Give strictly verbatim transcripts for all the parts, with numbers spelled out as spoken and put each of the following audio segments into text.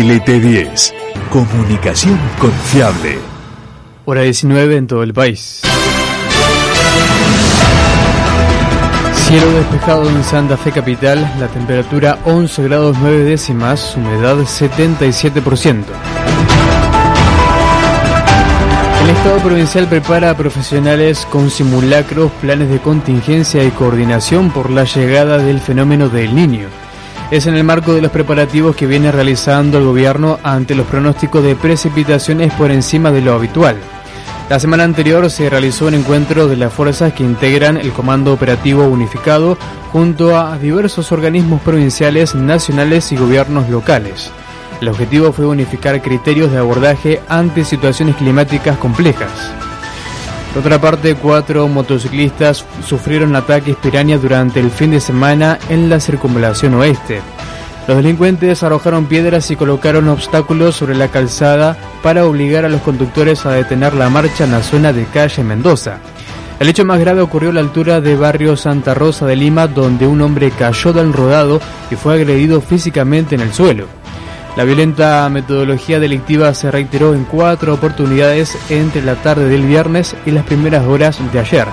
L T diez. Comunicación confiable. Hora diecinueve en todo el país. Cielo despejado en Santa Fe capital, la temperatura once grados nueve décimas, humedad setenta y siete por ciento. El Estado provincial prepara a profesionales con simulacros, planes de contingencia y coordinación por la llegada del fenómeno del Niño. Es en el marco de los preparativos que viene realizando el gobierno ante los pronósticos de precipitaciones por encima de lo habitual. La semana anterior se realizó un encuentro de las fuerzas que integran el Comando Operativo Unificado junto a diversos organismos provinciales, nacionales y gobiernos locales. El objetivo fue unificar criterios de abordaje ante situaciones climáticas complejas. Por otra parte, cuatro motociclistas sufrieron ataques piraña durante el fin de semana en la circunvalación oeste. Los delincuentes arrojaron piedras y colocaron obstáculos sobre la calzada para obligar a los conductores a detener la marcha en la zona de calle Mendoza. El hecho más grave ocurrió a la altura de barrio Santa Rosa de Lima, donde un hombre cayó del rodado y fue agredido físicamente en el suelo. La violenta metodología delictiva se reiteró en cuatro oportunidades entre la tarde del viernes y las primeras horas de ayer.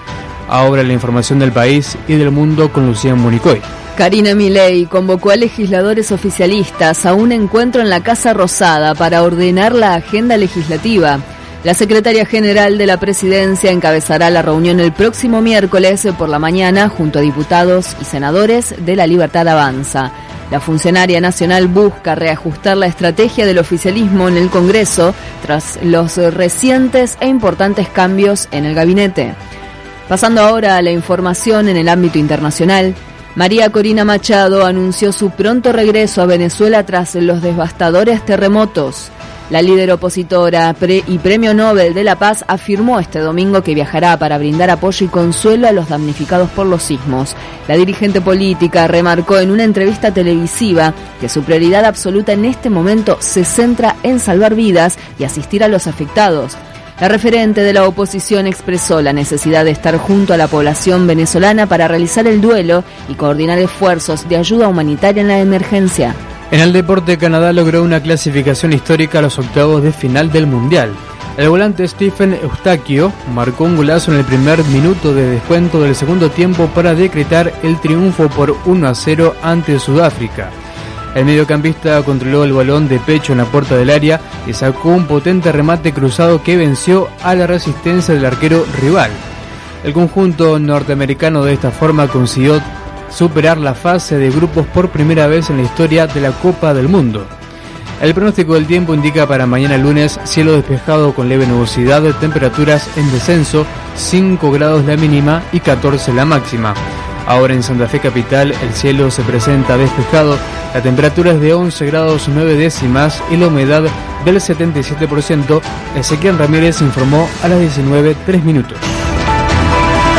Ahora la información del país y del mundo con Lucía Municoy. Karina Milei convocó a legisladores oficialistas a un encuentro en la Casa Rosada para ordenar la agenda legislativa. La secretaria general de la presidencia encabezará la reunión el próximo miércoles por la mañana junto a diputados y senadores de La Libertad Avanza. La funcionaria nacional busca reajustar la estrategia del oficialismo en el Congreso tras los recientes e importantes cambios en el gabinete. Pasando ahora a la información en el ámbito internacional, María Corina Machado anunció su pronto regreso a Venezuela tras los devastadores terremotos. La líder opositora pre- y Premio Nobel de la Paz afirmó este domingo que viajará para brindar apoyo y consuelo a los damnificados por los sismos. La dirigente política remarcó en una entrevista televisiva que su prioridad absoluta en este momento se centra en salvar vidas y asistir a los afectados. La referente de la oposición expresó la necesidad de estar junto a la población venezolana para realizar el duelo y coordinar esfuerzos de ayuda humanitaria en la emergencia. En el deporte, Canadá logró una clasificación histórica a los octavos de final del Mundial. El volante Stephen Eustaquio marcó un golazo en el primer minuto de descuento del segundo tiempo para decretar el triunfo por uno a cero ante Sudáfrica. El mediocampista controló el balón de pecho en la puerta del área y sacó un potente remate cruzado que venció a la resistencia del arquero rival. El conjunto norteamericano de esta forma consiguió superar la fase de grupos por primera vez en la historia de la Copa del Mundo. El pronóstico del tiempo indica para mañana lunes cielo despejado con leve nubosidad, temperaturas en descenso, cinco grados la mínima y catorce la máxima. Ahora en Santa Fe capital el cielo se presenta despejado, la temperatura es de once grados nueve décimas y la humedad del setenta y siete por ciento. Ezequiel Ramírez informó a las diecinueve tres minutos.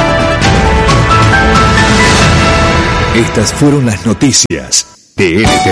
Estas fueron las noticias de L T